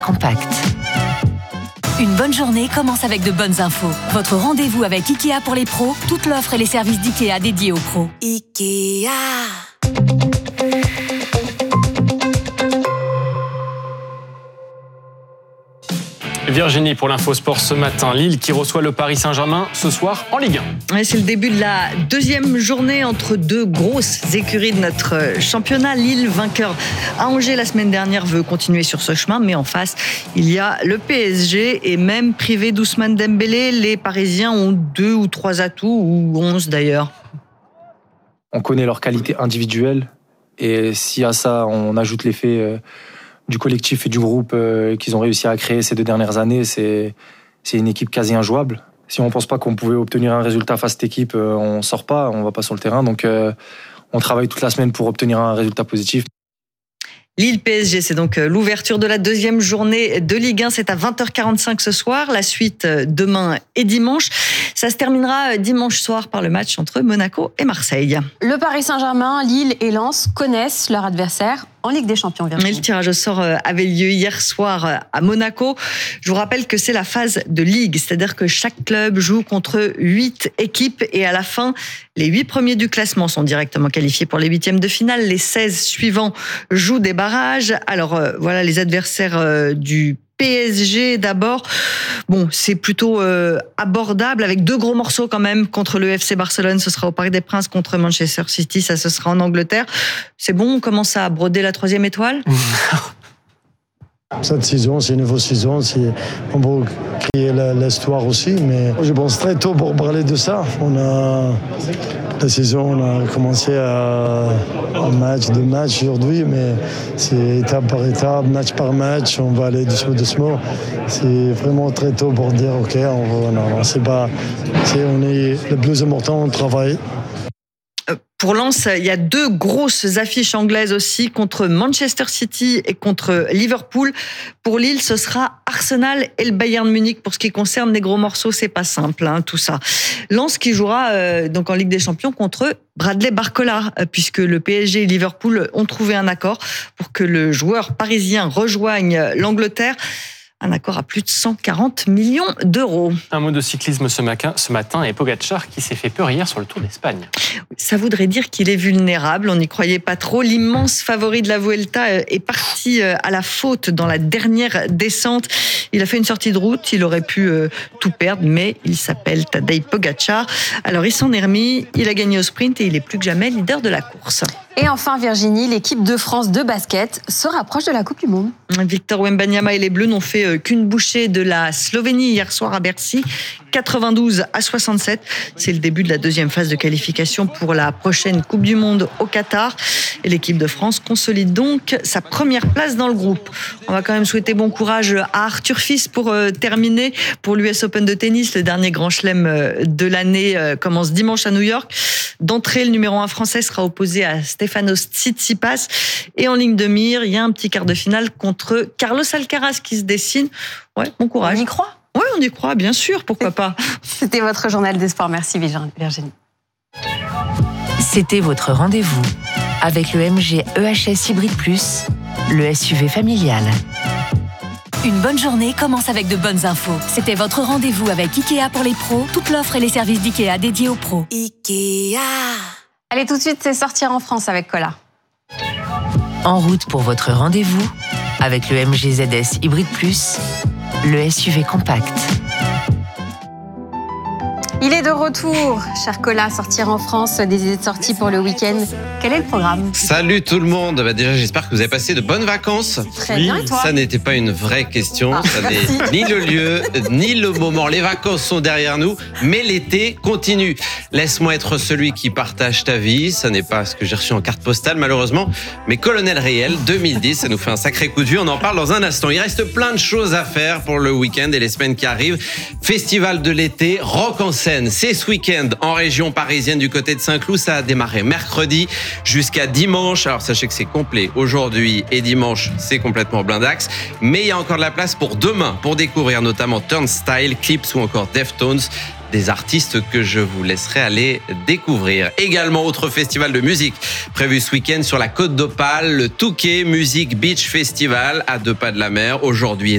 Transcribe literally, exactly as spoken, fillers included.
Compact. Une bonne journée commence avec de bonnes infos. Votre rendez-vous avec Ikea pour les pros, toute l'offre et les services d'Ikea dédiés aux pros. Ikea. Virginie pour l'Info Sport ce matin. Lille qui reçoit le Paris Saint-Germain ce soir en Ligue un. Ouais, c'est le début de la deuxième journée entre deux grosses écuries de notre championnat. Lille, vainqueur à Angers la semaine dernière, veut continuer sur ce chemin, mais en face, il y a le P S G et même privé d'Ousmane Dembélé, les Parisiens ont deux ou trois atouts, ou onze d'ailleurs. On connaît leurs qualités individuelles et si à ça on ajoute l'effet euh, du collectif et du groupe euh, qu'ils ont réussi à créer ces deux dernières années, c'est, c'est une équipe quasi injouable. Si on ne pense pas qu'on pouvait obtenir un résultat face à cette équipe, euh, on ne sort pas, on ne va pas sur le terrain. Donc euh, on travaille toute la semaine pour obtenir un résultat positif. Lille-P S G, c'est donc l'ouverture de la deuxième journée de Ligue un. C'est à vingt heures quarante-cinq ce soir. La suite demain et dimanche. Ça se terminera dimanche soir par le match entre Monaco et Marseille. Le Paris Saint-Germain, Lille et Lens connaissent leur adversaire en Ligue des Champions. Mais le tirage au sort avait lieu hier soir à Monaco. Je vous rappelle que c'est la phase de Ligue, c'est-à-dire que chaque club joue contre huit équipes et à la fin, les huit premiers du classement sont directement qualifiés pour les huitièmes de finale. Les seize suivants jouent des barrages. Alors euh, voilà les adversaires euh, du P S G d'abord. Bon, c'est plutôt euh, abordable avec deux gros morceaux quand même contre le F C Barcelone. Ce sera au Parc des Princes contre Manchester City. Ça, ce sera en Angleterre. C'est bon, on commence à broder la troisième étoile. Cette saison, c'est une nouvelle saison, c'est, on va créer l'histoire aussi, mais je pense très tôt pour parler de ça. On a, la saison, on a commencé à un match, deux matchs aujourd'hui, mais c'est étape par étape, match par match, on va aller doucement, doucement. C'est vraiment très tôt pour dire, ok, on va, non, non, c'est pas, c'est, on est le plus important, on travaille. Pour Lens, il y a deux grosses affiches anglaises aussi contre Manchester City et contre Liverpool. Pour Lille, ce sera Arsenal et le Bayern Munich. Pour ce qui concerne les gros morceaux, c'est pas simple, hein, tout ça. Lens qui jouera euh, donc en Ligue des Champions contre Bradley Barcola, euh, puisque le P S G et Liverpool ont trouvé un accord pour que le joueur parisien rejoigne l'Angleterre. Un accord à plus de cent quarante millions d'euros. Un mot de cyclisme ce matin, ce matin et Pogacar qui s'est fait peur hier sur le Tour d'Espagne. Ça voudrait dire qu'il est vulnérable, on n'y croyait pas trop. L'immense favori de la Vuelta est parti à la faute dans la dernière descente. Il a fait une sortie de route, il aurait pu tout perdre, mais il s'appelle Tadej Pogacar. Alors il s'en est remis, il a gagné au sprint et il est plus que jamais leader de la course. Et enfin Virginie, l'équipe de France de basket se rapproche de la Coupe du Monde. Victor Wembanyama et les Bleus n'ont fait qu'une bouchée de la Slovénie hier soir à Bercy, quatre-vingt-douze à soixante-sept. C'est le début de la deuxième phase de qualification pour la prochaine Coupe du Monde au Qatar. Et l'équipe de France consolide donc sa première place dans le groupe. On va quand même souhaiter bon courage à Arthur Fils pour euh, terminer pour l'U S Open de tennis. Le dernier grand chelem euh, de l'année euh, commence dimanche à New York. D'entrée, le numéro un français sera opposé à Stefanos Tsitsipas. Et en ligne de mire, il y a un petit quart de finale contre Carlos Alcaraz qui se dessine. Ouais, bon courage. On y croit ? Oui, on y croit, bien sûr, pourquoi pas. C'était votre journal des sports. Merci Virginie. C'était votre rendez-vous avec le M G E H S Hybrid Plus, le S U V familial. Une bonne journée commence avec de bonnes infos. C'était votre rendez-vous avec Ikea pour les pros, toute l'offre et les services d'Ikea dédiés aux pros. Ikea. Allez, tout de suite, c'est Sortir en France avec Cola. En route pour votre rendez-vous avec le M G Z S Hybrid Plus, le S U V compact. Il est de retour, cher Cola, Sortir en France, des idées de sortie pour le week-end. Quel est le programme ? Salut tout le monde. Bah déjà, j'espère que vous avez passé de bonnes vacances. Très bien, et toi ? Ça n'était pas une vraie question. Ah, ça n'est ni le lieu, ni le moment. Les vacances sont derrière nous, mais l'été continue. Laisse-moi être celui qui partage ta vie. Ça n'est pas ce que j'ai reçu en carte postale, malheureusement. Mais Colonel Réel deux mille dix, ça nous fait un sacré coup de vue. On en parle dans un instant. Il reste plein de choses à faire pour le week-end et les semaines qui arrivent. Festival de l'été, rock en scène. C'est ce week-end en région parisienne du côté de Saint-Cloud. Ça a démarré mercredi jusqu'à dimanche. Alors sachez que c'est complet aujourd'hui et dimanche, c'est complètement blindax. Mais il y a encore de la place pour demain pour découvrir notamment Turnstile, Clips ou encore Deftones. Des artistes que je vous laisserai aller découvrir. Également, autre festival de musique prévu ce week-end sur la Côte d'Opale, le Touquet Music Beach Festival à deux pas de la mer. Aujourd'hui